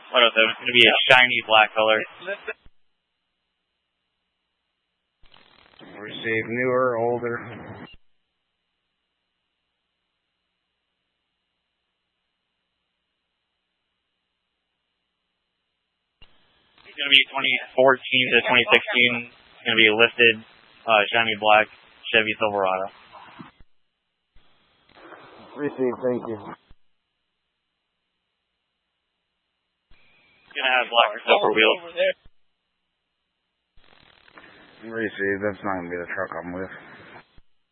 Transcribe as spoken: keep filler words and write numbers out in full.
What else? It's going to be a shiny black color. Receive newer, older. It's going to be twenty fourteen to twenty sixteen. It's going to be a lifted, uh, shiny black Chevy Silverado. Receive, thank you. It's going to have black or silver wheels. Receive, that's not going to be the truck I'm with.